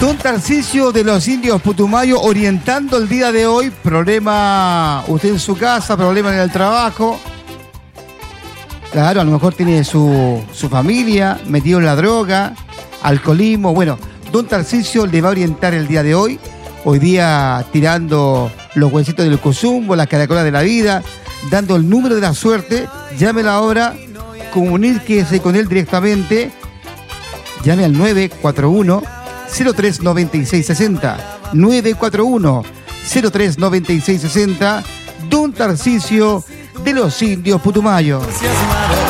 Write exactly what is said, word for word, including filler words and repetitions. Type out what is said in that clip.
Don Tarcisio de los Indios Putumayo orientando el día de hoy. Problema usted en su casa, problema en el trabajo. Claro, a lo mejor tiene su, su familia metido en la droga, alcoholismo. Bueno, Don Tarcisio le va a orientar el día de hoy. Hoy día tirando los huesitos del cosumbo, las caracolas de la vida, dando el número de la suerte. Llámela ahora, comuníquese con él directamente. Llame al nueve cuatro uno, cero tres nueve seis seis cero. nueve cuatro uno, cero tres nueve seis seis cero. Don Tarcisio de los Indios Putumayo.